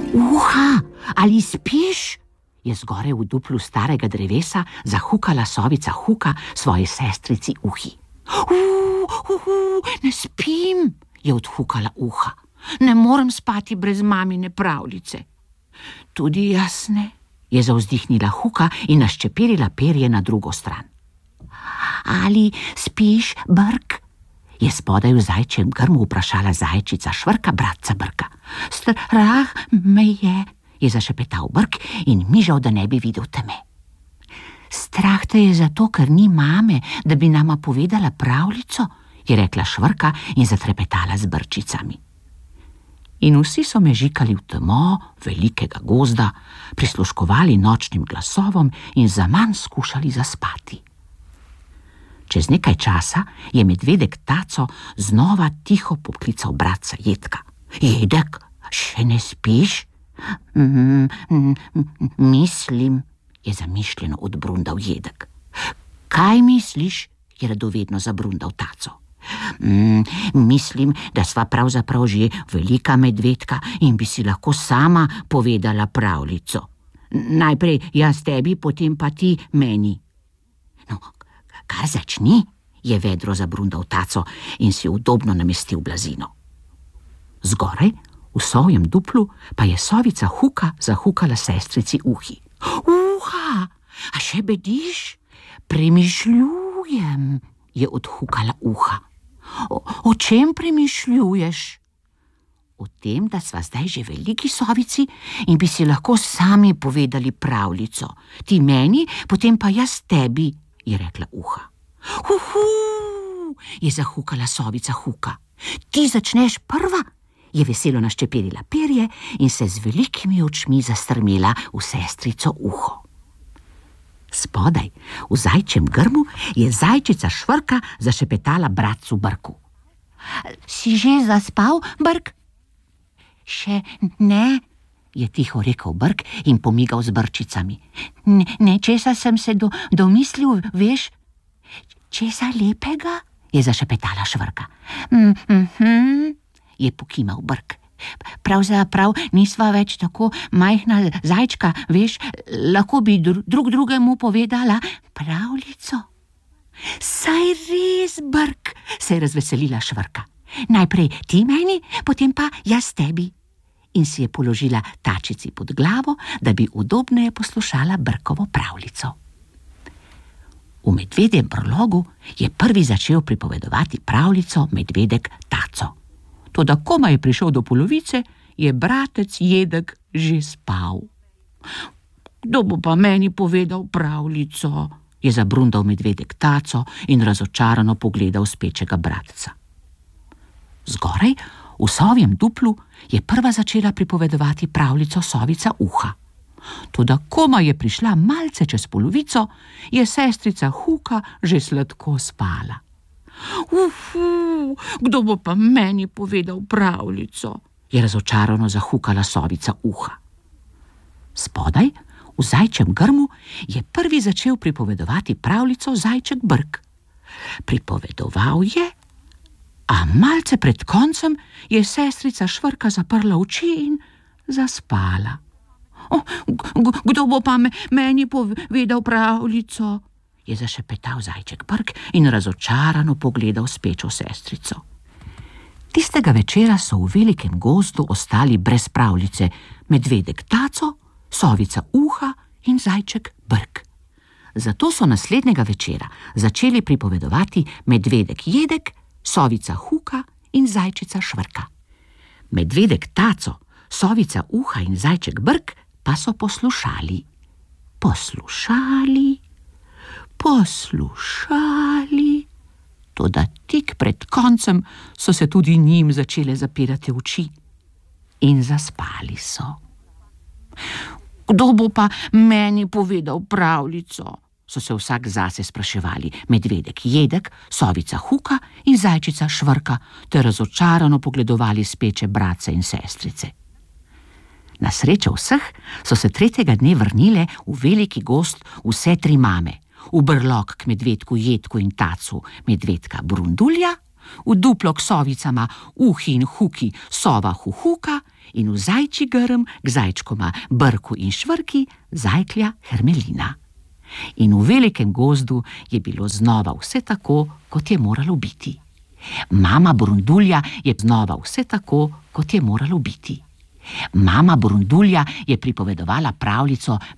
Uha, ali spiš? Je zgoraj v duplu starega drevesa zahukala sovica Huka svoji sestrici Uhi. Ne spim, je odhukala Uha. Ne morem spati brez mamine pravljice. Tudi jaz ne, je zavzdihnila Huka in naščepirila perje na drugo stran. Ali spiš, Brk? Je spodaj v zajčjem grmu vprašala zajčica Švrka bratca Brka. Strah me je zašepetal Brk in mižal, da ne bi videl teme. Strah te je zato, ker ni mame, da bi nama povedala pravljico, je rekla Švrka in zatrepetala z brčicami. In vsi so mežikali v temo velikega gozda, prisluškovali nočnim glasovom in zaman skušali zaspati. Čez nekaj časa je medvedek Taco znova tiho poklical bratca Jedka. Jedek, še ne spiš? Mislim, je zamišljeno odbrundal Jedek. Kaj misliš? Je radovedno zabrundal Taco. Mislim, da sva pravzaprav že velika medvedka in bi si lahko sama povedala pravljico. Najprej jaz tebi, potem pa ti meni. No, kar začni, je vedro zabrundal Taco in si udobno namestil blazino. Zgoraj, v sovjem duplu, pa je sovica Huka zahukala sestrici Uhi. Uha, a še bediš? Premišljujem, je odhukala Uha. O čem premišljuješ? O tem, da sva zdaj že veliki sovici in bi si lahko sami povedali pravljico. Ti meni, potem pa jaz tebi, je rekla Uha. Je zahukala sovica Huka. Ti začneš prva, je veselo naščepirila perje in se z velikimi očmi zastrmela v sestrico Uho. Spodaj, v zajčjem grmu, je zajčica Švrka zašepetala bratcu Brku. Si že zaspal, Brk? Še ne, je tiho rekel Brk in pomigal z brčicami. Nečesa sem se domislil, veš? Česa lepega? Je zašepetala Švrka. Je pokimal Brk. Pravzaprav nisva več tako majhna zajčka, veš, lahko bi drugemu povedala pravljico. Saj res, Brk, se je razveselila Švrka. Najprej ti meni, potem pa jaz tebi. In si je položila tačici pod glavo, da bi udobneje poslušala Brkovo pravljico. V medvedjem brlogu je prvi začel pripovedovati pravljico medvedek Taco. Toda komaj je prišel do polovice, je bratec Jedek že spal. Kdo bo pa meni povedal pravljico? Je zabrundal medvedek Taco in razočarano pogledal spečega bratca. Zgoraj, v sovjem duplu, je prva začela pripovedovati pravljico sovica Uha. Toda komaj je prišla malce čez polovico, je sestrica Huka že sladko spala. Kdo bo pa meni povedal pravljico? Je razočarano zahukala sovica Uha. Spodaj, v zajčjem grmu, je prvi začel pripovedovati pravljico zajček Brk. Pripovedoval je, a malce pred koncem je sestrica Švrka zaprla oči in zaspala. Kdo bo pa meni povedal pravljico? Je zašepetal zajček Brk in razočarano pogledal spečo sestrico. Tistega večera so v velikem gozdu ostali brez pravljice medvedek Taco, sovica Uha in zajček Brk. Zato so naslednjega večera začeli pripovedovati medvedek Jedek, sovica Huka in zajčica Švrka. Medvedek Taco, sovica Uha in zajček Brk pa so poslušali. Poslušali, toda tik pred koncem so se tudi njim začele zapirati oči in zaspali so. Kdo bo pa meni povedal pravljico? So se vsak zase spraševali medvedek Jedek, sovica Huka in zajčica Švrka ter razočarano pogledovali speče bratce in sestrice. Na srečo vseh so se tretjega dne vrnile v veliki gozd vse tri mame, v brlog k medvedku Jedku in Tacu medvedka Brundulja, V duplo k sovicama Uhi in Huki sova Huhuka in v zajčji grm k zajčkoma Brku in Švrki zajklja Hermelina. In v velikem gozdu je bilo znova vse tako, kot je moralo biti. Mama Burundulja je znova vse tako, kot je moralo biti. Mama Burundulja je pripovedovala pravljico